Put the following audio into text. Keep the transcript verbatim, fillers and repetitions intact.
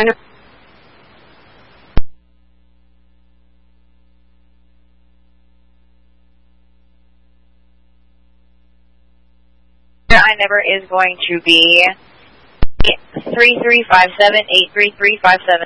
I I never is going to be three three five seven eight three three five seven.